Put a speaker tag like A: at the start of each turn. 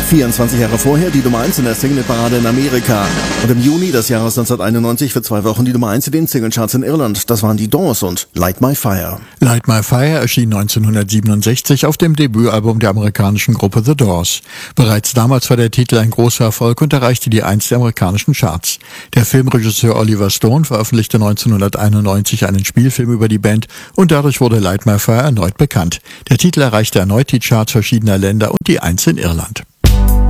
A: 24 Jahre vorher die Nummer 1 in der Single-Parade in Amerika. Und im Juni des Jahres 1991 für 2 Wochen die Nummer 1 in den Singlecharts in Irland. Das waren die Doors und Light My Fire.
B: Light My Fire erschien 1967 auf dem Debütalbum der amerikanischen Gruppe The Doors. Bereits damals war der Titel ein großer Erfolg und erreichte die 1 der amerikanischen Charts. Der Filmregisseur Oliver Stone veröffentlichte 1991 einen Spielfilm über die Band und dadurch wurde Light My Fire erneut bekannt. Der Titel erreichte erneut die Charts verschiedener Länder und die 1 in Irland.